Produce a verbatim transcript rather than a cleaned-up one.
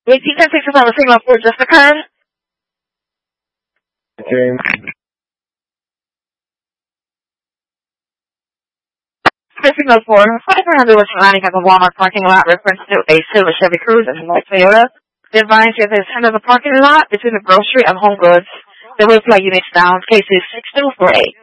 eighteen ten six is on the signal for just occurred. James. Signal for five hundred was landing at the Walmart parking lot, reference to a silver Chevy Cruze and a white Toyota. The advice is there's end of the parking lot between the grocery and home goods. The road flight units down, cases six two four eight.